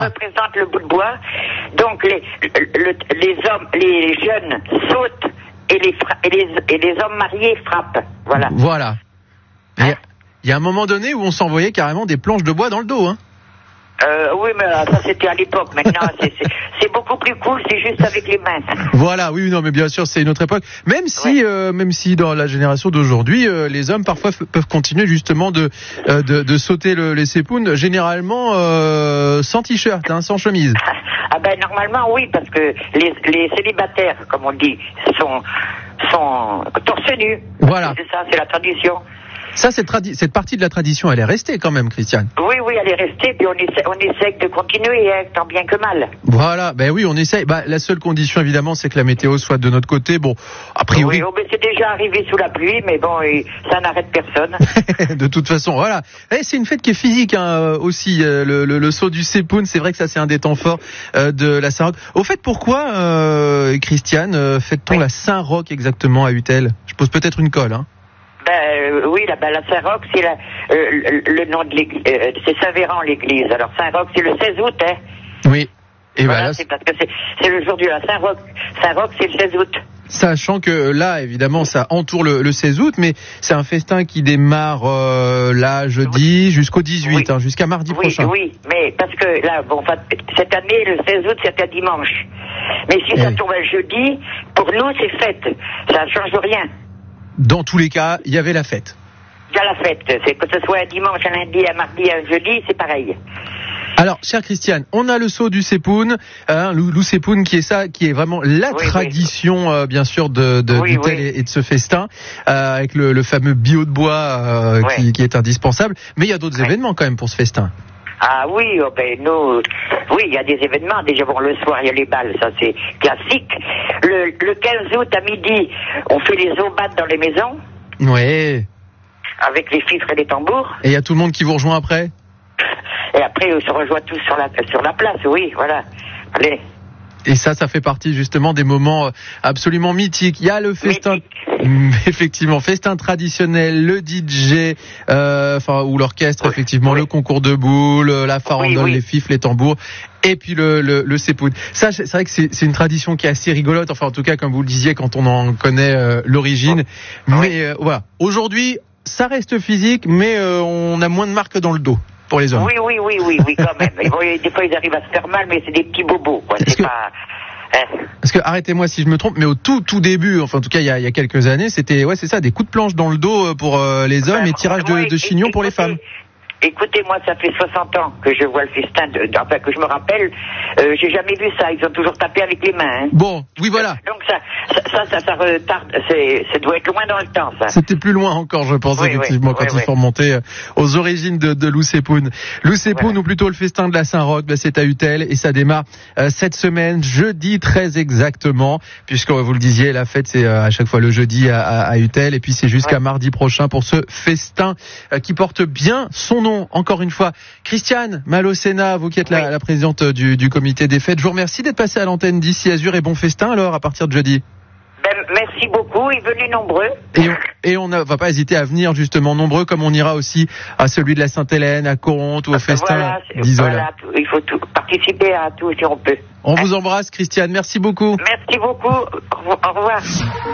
représente le bout de bois. Donc les jeunes sautent et les hommes mariés frappent. Voilà. Voilà. Il y a un moment donné où on s'envoyait carrément des planches de bois dans le dos, hein. Oui, mais ça c'était à l'époque. Maintenant, c'est beaucoup plus cool. C'est juste avec les mains. Voilà, oui, non, mais bien sûr, c'est une autre époque. Même si dans la génération d'aujourd'hui, les hommes parfois peuvent continuer justement de sauter les sépounes, généralement sans t-shirt, hein, sans chemise. Ah ben normalement oui, parce que les célibataires, comme on dit, sont torse nu. Voilà. C'est ça, c'est la tradition. Ça, cette partie de la tradition, elle est restée quand même, Christiane. Oui, elle est restée, puis on essaie de continuer, hein, tant bien que mal. Voilà, ben oui, on essaie. La seule condition, évidemment, c'est que la météo soit de notre côté. Bon, a priori... Oui, mais c'est déjà arrivé sous la pluie, mais bon, ça n'arrête personne. De toute façon, voilà. C'est une fête qui est physique, hein, aussi. Le saut du Sépoun, c'est vrai que ça, c'est un des temps forts de la Saint-Roch. Au fait, pourquoi, Christiane, fête-t-on la Saint-Roch exactement à Utel ? Je pose peut-être une colle, hein. Oui, la Saint-Roch, c'est le nom de l'église, c'est Saint-Véran l'église. Alors Saint-Roch, c'est le 16 août, hein. Oui. Et voilà, c'est parce que c'est le jour de la Saint-Roch. Saint-Roch, c'est le 16 août. Sachant que là, évidemment, ça entoure le 16 août, mais c'est un festin qui démarre là jeudi jusqu'au 18, oui. Jusqu'à mardi prochain. Oui, mais parce que là, cette année, le 16 août, c'était un dimanche. Mais si ça tombe un jeudi, pour nous, c'est fête. Ça ne change rien. Dans tous les cas, il y avait la fête. Il y a la fête. C'est que ce soit un dimanche, un lundi, un mardi, un jeudi, c'est pareil. Alors, chère Christiane, on a le saut du Sépoun, Lou Sépoun, qui est vraiment la tradition, bien sûr, d'Utel et de ce festin, avec le fameux bio de bois qui est indispensable. Mais il y a d'autres événements quand même pour ce festin. Ah oui, il y a des événements. Déjà, le soir, il y a les balles, ça c'est classique. Le 15 août à midi, on fait les aubades dans les maisons. Ouais. Avec les fifres et les tambours. Et il y a tout le monde qui vous rejoint après ? Et après, on se rejoint tous sur la place, oui, voilà. Allez. Et ça fait partie justement des moments absolument mythiques. Il y a le festin, effectivement, festin traditionnel, le DJ, ou l'orchestre, effectivement, le concours de boules, la farandole, les fifs, les tambours, et puis le Sépoun. Ça, c'est vrai que c'est une tradition qui est assez rigolote. Enfin, en tout cas, comme vous le disiez, quand on en connaît l'origine. Mais voilà, aujourd'hui, ça reste physique, mais on a moins de marques dans le dos. Pour les hommes. Oui, quand même. Des fois, ils arrivent à se faire mal, mais c'est des petits bobos, quoi. Parce que, arrêtez-moi si je me trompe, mais au tout début, enfin, en tout cas, il y a quelques années, c'était, c'est ça, des coups de planche dans le dos pour les hommes et tirage de chignons pour les femmes. Écoutez, moi, ça fait 60 ans que je vois le festin, que je me rappelle, j'ai jamais vu ça. Ils ont toujours tapé avec les mains. Hein. Bon, oui, voilà. Donc ça retarde, ça doit être loin dans le temps, ça. C'était plus loin encore, je pense, effectivement, quand il faut remonter aux origines de Lou Sépoun. Lou Sépoun, ou plutôt le festin de la Saint-Roch, c'est à Utel, et ça démarre cette semaine, jeudi très exactement, puisque vous le disiez, la fête, c'est à chaque fois le jeudi à Utel, et puis c'est jusqu'à mardi prochain pour ce festin qui porte bien son nom. Encore une fois, Christiane Malocena, vous qui êtes la présidente du comité des fêtes, je vous remercie d'être passée à l'antenne d'Ici Azur, et bon festin alors à partir de jeudi. Merci beaucoup, et venez nombreux. Et on ne va pas hésiter à venir justement nombreux, comme on ira aussi à celui de la Sainte-Hélène, à Coronte ou au festin d'Isola. Voilà, il faut participer à tout si on peut. On vous embrasse, Christiane, merci beaucoup. Merci beaucoup, au revoir.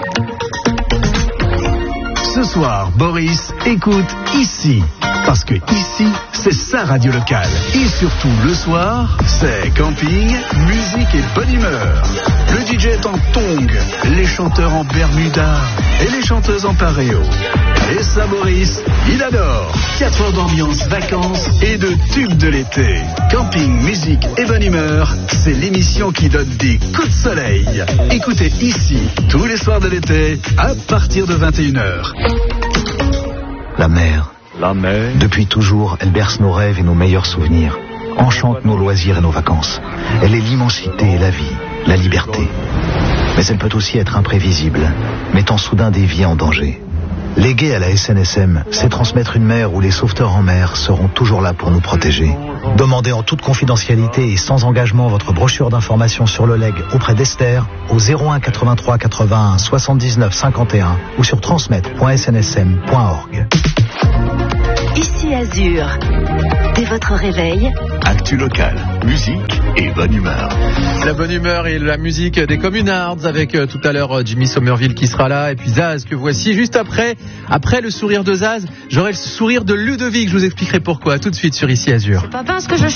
Ce soir, Boris écoute Ici. Parce que ici, c'est sa radio locale. Et surtout, le soir, c'est camping, musique et bonne humeur. Le DJ est en tongs, les chanteurs en bermuda et les chanteuses en paréo. Et ça, Boris, il adore. 4 heures d'ambiance, vacances et de tubes de l'été. Camping, musique et bonne humeur, c'est l'émission qui donne des coups de soleil. Écoutez Ici, tous les soirs de l'été, à partir de 21h. La mer. Depuis toujours, elle berce nos rêves et nos meilleurs souvenirs, enchante nos loisirs et nos vacances. Elle est l'immensité et la vie, la liberté. Mais elle peut aussi être imprévisible, mettant soudain des vies en danger. Léguer à la SNSM, c'est transmettre une mer où les sauveteurs en mer seront toujours là pour nous protéger. Demandez en toute confidentialité et sans engagement votre brochure d'information sur le leg auprès d'Esther au 01 83 81 79 51 ou sur transmettre.snsm.org. Ici Azur. Dès votre réveil, actu local, musique et bonne humeur. La bonne humeur et la musique des Communards avec tout à l'heure Jimmy Somerville qui sera là et puis Zaz que voici juste après le sourire de Zaz, j'aurai le sourire de Ludovic, je vous expliquerai pourquoi tout de suite sur Ici Azur. C'est pas parce que je